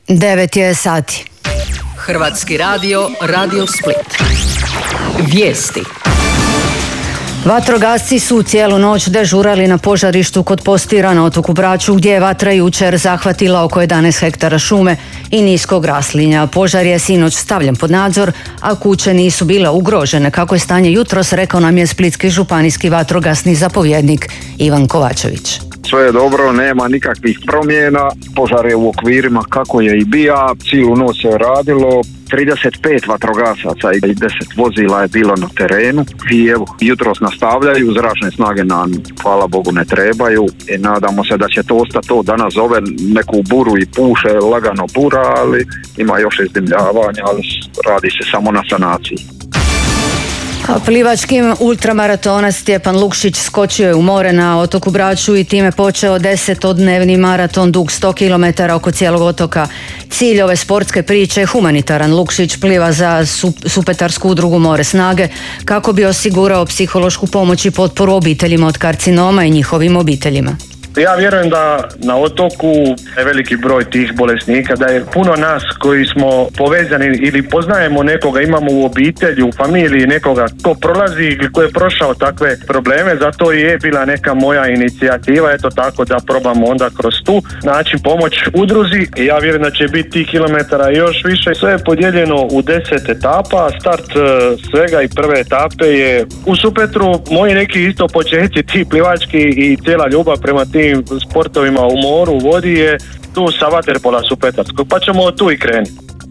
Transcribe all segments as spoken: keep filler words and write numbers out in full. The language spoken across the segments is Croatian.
devet je sati. Hrvatski radio, Radio Split. Vijesti. Vatrogasci su cijelu noć dežurali na požarištu kod Postira na otoku Braču, gdje je vatra jučer zahvatila oko jedanaest hektara šume i niskog raslinja. Požar je sinoć stavljen pod nadzor, a kuće nisu bile ugrožene. Kako je stanje jutros, rekao nam je splitski županijski vatrogasni zapovjednik Ivan Kovačević. Sve je dobro, nema nikakvih promjena, požar je u okvirima kako je i bija, cijelu noć se radilo, trideset pet vatrogasaca i deset vozila je bilo na terenu i evo, jutros nastavljaju, zračne snage nam, hvala Bogu, ne trebaju i nadamo se da će to ostati to. Danas zove neku buru i puše, lagano bura, ali ima još izdimljavanja, ali radi se samo na sanaciji. Plivačkim ultramaratonac Stjepan Lukšić skočio je u more na otoku Braču i time počeo desetodnevni maraton dug sto kilometara oko cijelog otoka. Cilj ove sportske priče je humanitaran. Lukšić pliva za Supetarsku udrugu More snage kako bi osigurao psihološku pomoć i potporu obiteljima od karcinoma i njihovim obiteljima. Ja vjerujem da na otoku je veliki broj tih bolesnika, da je puno nas koji smo povezani ili poznajemo nekoga, imamo u obitelji, u familiji nekoga ko prolazi ili ko je prošao takve probleme, zato je bila neka moja inicijativa, eto tako da probamo onda kroz tu način pomoć udruzi. Ja vjerujem da će biti tih kilometara još više. Sve je podijeljeno u deset etapa, start svega i prve etape je u Supetru. Moji neki isto početci, ti plivački i cijela ljubav prema tim sportovima u moru, u vodi je tu sa vaterpola Supetarskog, pa ćemo tu i krenuti.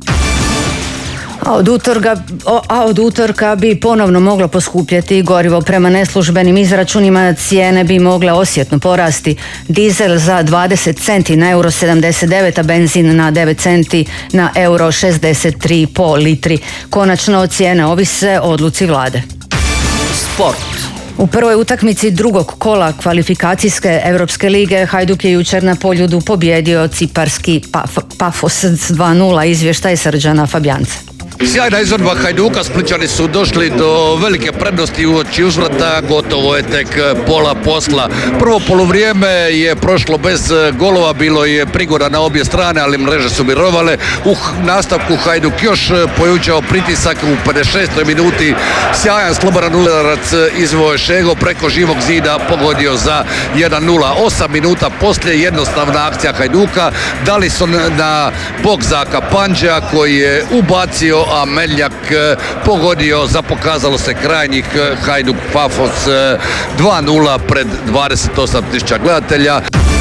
A od, utorka, a od utorka bi ponovno moglo poskupjeti gorivo. Prema neslužbenim izračunima cijene bi mogle osjetno porasti. Dizel za dvadeset centi na euro sedamdeset devet, a benzin na devet centi na euro šezdeset tri po litri. Konačno cijene ovise o odluci vlade. Sport. U prvoj utakmici drugog kola kvalifikacijske Europske lige Hajduk je jučer na Poljudu pobjedio ciparski Pafos dva nula, izvještaj Srđana Fabijanca. Sjajna izvedba Hajduka, Splićani su došli do velike prednosti uoči uzvrata, gotovo je tek pola posla. Prvo poluvrijeme je prošlo bez golova, bilo je prigoda na obje strane, ali mreže su mirovale. U nastavku Hajduk još pojučao pritisak u pedeset šestoj minuti. Sjajan slobodan udarac izveo Šego preko živog zida, pogodio za jedan nula. Osam minuta poslije jednostavna akcija Hajduka. Dali su na bok za Kapanđa koji je ubacio, a Meljak pogodio za, pokazalo se, krajnjih Hajduk Pafos dva nula pred dvadeset osam tisuća gledatelja.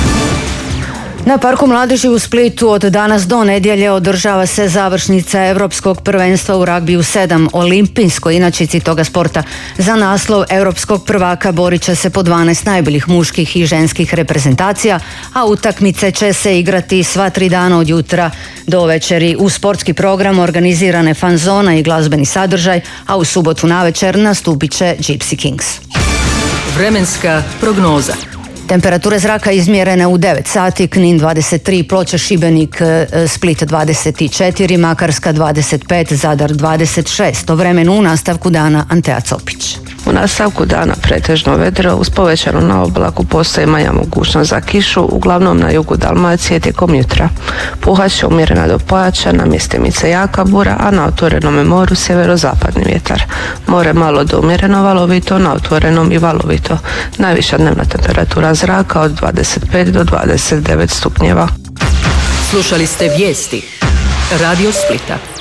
Na Parku mladeži u Splitu od danas do nedjelje održava se završnica Europskog prvenstva u ragbiju sedam, olimpijskoj inačici toga sporta. Za naslov europskog prvaka borit će se po dvanaest najboljih muških i ženskih reprezentacija, a utakmice će se igrati sva tri dana od jutra do večeri. U sportski program organizirane fan zona i glazbeni sadržaj, a u subotu navečer nastupit će Gypsy Kings. Vremenska prognoza. Temperature zraka izmjerene u devet sati, Knin dvadeset tri, Ploče, Šibenik, Split dvadeset četiri, Makarska dvadeset pet, Zadar dvadeset šest. O vremenu u nastavku dana Antea Copić. U nastavku dana pretežno vedro, uz povećanu na oblaku postoji manja mogućnost za kišu, uglavnom na jugu Dalmacije tijekom jutra. Puhat će umjerena do pojačana, mjestimice jaka bura, a na otvorenom moru sjeverozapadni vjetar. More malo do umjereno valovito, na otvorenom i valovito. Najviša dnevna temperatura zraka od dvadeset pet do dvadeset devet stupnjeva. Slušali ste vijesti Radio Splita.